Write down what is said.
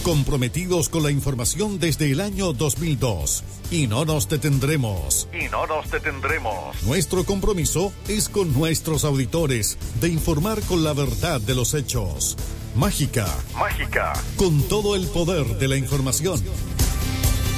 comprometidos con la información desde el año 2002 y no nos detendremos. Nuestro compromiso es con nuestros auditores de informar con la verdad de los hechos. Mágica, con todo el poder de la información.